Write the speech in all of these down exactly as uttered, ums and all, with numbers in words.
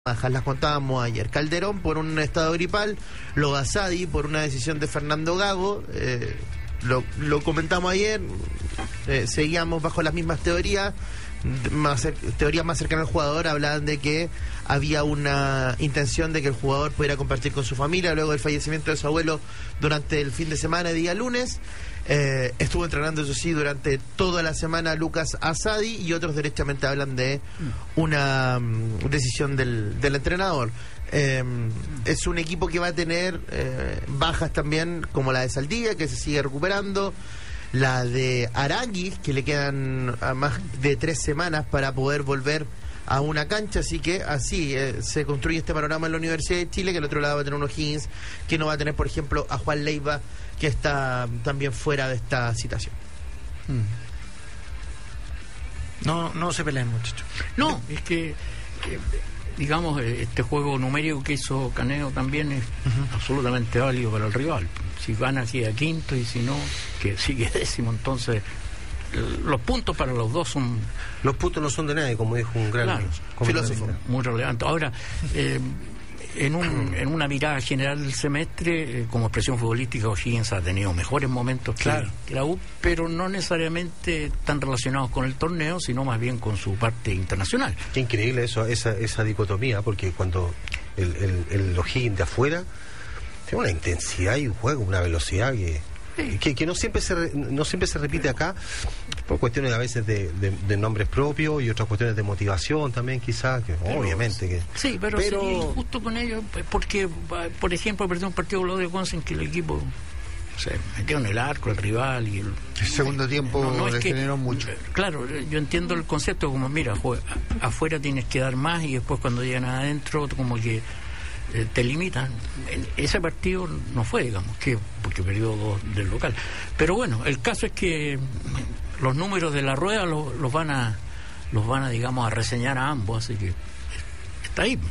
bajas, las contábamos ayer. Calderón por un estado gripal, Logazadi por una decisión de Fernando Gago, eh, lo, lo comentamos ayer, eh, seguíamos bajo las mismas teorías, más, teorías más cercanas al jugador, hablaban de que había una intención de que el jugador pudiera compartir con su familia luego del fallecimiento de su abuelo durante el fin de semana, día lunes. Eh, estuvo entrenando, eso sí, durante toda la semana Lucas Asadi, y otros derechamente hablan de una um, decisión del, del entrenador. Eh, es un equipo que va a tener eh, bajas también, como la de Saldivia, que se sigue recuperando, la de Aranguis, que le quedan a más de tres semanas para poder volver a una cancha, así que así eh, se construye este panorama en la Universidad de Chile, que al otro lado va a tener un O'Higgins, que no va a tener, por ejemplo, a Juan Leiva, que está también fuera de esta situación. No, no se peleen, muchachos. No, es que, eh, digamos, este juego numérico que hizo Caneo también es uh-huh. absolutamente válido para el rival. Si gana, queda quinto, y si no, que sigue décimo. Entonces, los puntos para los dos son... Los puntos no son de nadie, como dijo un gran claro, filósofo. Muy relevante. Ahora, eh, en, un, en una mirada general del semestre, eh, como expresión futbolística, O'Higgins ha tenido mejores momentos que, claro. que la U, pero no necesariamente tan relacionados con el torneo, sino más bien con su parte internacional. Qué increíble eso, esa, esa dicotomía, porque cuando el, el, el O'Higgins de afuera tiene una intensidad y un juego, una velocidad que... Que, que no siempre se re, no siempre se repite acá, por cuestiones a veces de, de, de nombres propios y otras cuestiones de motivación también, quizás, que pero, obviamente que sí, pero, pero... Sí, justo con ellos, porque por ejemplo perdió un partido con los de Gonza en que el equipo se metió en el arco, el rival, y el, el segundo tiempo no, no le generó mucho. Claro, yo entiendo el concepto como, mira, juega, afuera tienes que dar más, y después cuando llegan adentro como que te limitan. Ese partido no fue, digamos, que porque perdió dos del local. Pero bueno, el caso es que los números de la rueda los, los van a los van a, digamos, a reseñar a ambos, así que está ahí.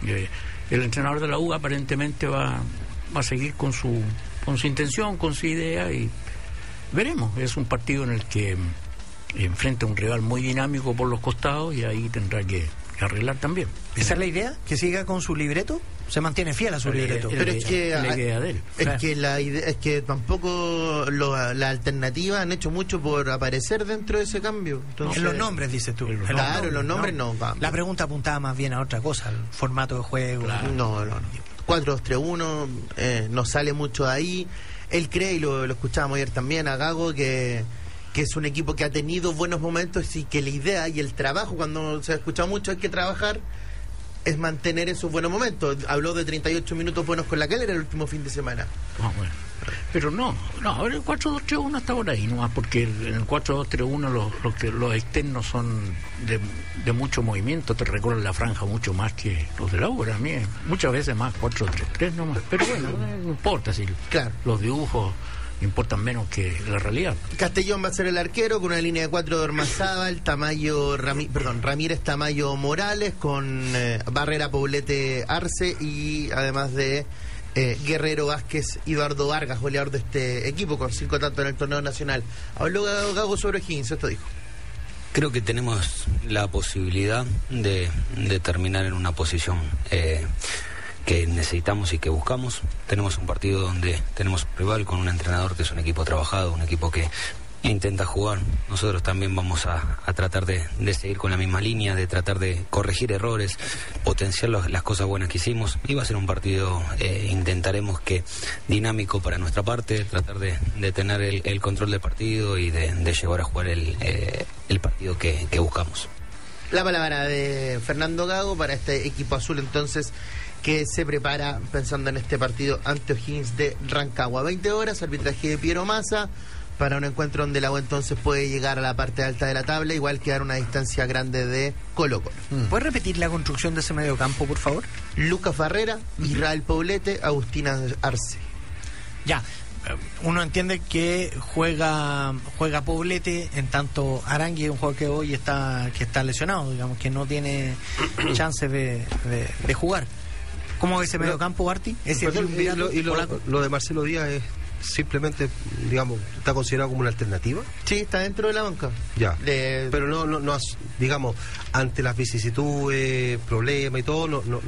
El entrenador de la U aparentemente va, va a seguir con su con su intención, con su idea, y veremos. Es un partido en el que enfrenta a un rival muy dinámico por los costados, y ahí tendrá que arreglar también. ¿Esa es la idea? ¿Que siga con su libreto? ¿Se mantiene fiel a su pero libreto? Pero es que, la idea de él. Es claro. que la idea, es que tampoco lo, la alternativa han hecho mucho por aparecer dentro de ese cambio. Entonces, en los nombres, dices tú. En claro, en los nombres no. no la pregunta apuntaba más bien a otra cosa, al formato de juego. Claro. No, no, no. cuatro dos tres uno, eh, no sale mucho de ahí. Él cree, y lo, lo escuchábamos ayer también a Gago, que que es un equipo que ha tenido buenos momentos, y que la idea y el trabajo, cuando se ha escuchado mucho, hay que trabajar, es mantener esos buenos momentos. Habló de treinta y ocho minutos buenos con la Keller el último fin de semana. Ah, bueno. Pero no, no, ahora el cuatro dos tres uno está por ahí nomás, porque en el cuatro dos tres uno los, los, los externos son de, de mucho movimiento, te recorren la franja mucho más que los de la obra. A mí muchas veces más cuatro tres tres nomás, pero bueno, no importa si claro. los dibujos importan menos que la realidad. Castellón va a ser el arquero con una línea de cuatro de Ormazábal, Tamayo Rami, perdón, Ramírez, Tamayo, Morales, con eh, Barrera, Poblete, Arce, y además de eh, Guerrero, Vázquez, Eduardo Vargas, goleador de este equipo, con cinco tantos en el torneo nacional. Habló Gago sobre O'Higgins, esto dijo. Creo que tenemos la posibilidad de, de terminar en una posición eh, que necesitamos y que buscamos. Tenemos un partido donde tenemos un rival con un entrenador que es un equipo trabajado, un equipo que intenta jugar. Nosotros también vamos a, a tratar de, de seguir con la misma línea, de tratar de corregir errores, potenciar los, las cosas buenas que hicimos. Y va a ser un partido, eh, intentaremos que dinámico para nuestra parte, tratar de, de tener el, el control del partido y de, de llevar a jugar el, eh, el partido que, que buscamos. La palabra de Fernando Gago para este equipo azul, entonces, que se prepara pensando en este partido ante O'Higgins de Rancagua. veinte horas, arbitraje de Piero Massa, para un encuentro donde la U entonces puede llegar a la parte alta de la tabla, igual quedar una distancia grande de Colo-Colo. Mm. ¿Puedes repetir la construcción de ese medio campo, por favor? Lucas Barrera, mm-hmm. Israel Poblete, Agustina Arce. Ya, uno entiende que juega juega Poblete, en tanto Arangui es un jugador que hoy está que está lesionado, digamos, que no tiene chances de, de, de jugar. ¿Cómo ve ese medio campo, Barty? ¿Ese Perdón, y lo, y lo, lo de Marcelo Díaz es simplemente, digamos, está considerado como una alternativa. Sí, está dentro de la banca. Ya. Le... Pero no, no, no has, digamos, ante las vicisitudes, problemas y todo, no, no,